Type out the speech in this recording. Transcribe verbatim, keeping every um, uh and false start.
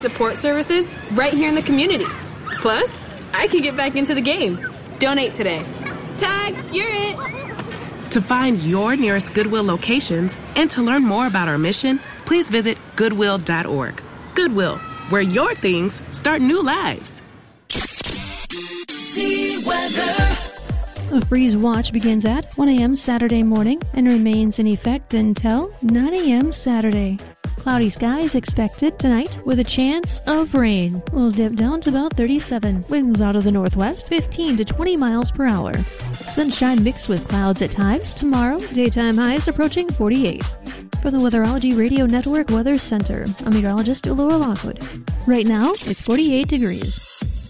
support services right here in the community. Plus, I can get back into the game. Donate today. Tag, you're it. To find your nearest Goodwill locations and to learn more about our mission, please visit goodwill dot org. Goodwill, where your things start new lives. See weather. A freeze watch begins at one a.m. Saturday morning and remains in effect until nine a.m. Saturday. Cloudy skies expected tonight with a chance of rain. Will dip down to about thirty-seven. Winds out of the northwest, fifteen to twenty miles per hour. Sunshine mixed with clouds at times. Tomorrow, daytime highs approaching forty-eight. For the Weatherology Radio Network Weather Center, I'm meteorologist Laura Lockwood. Right now, it's forty-eight degrees.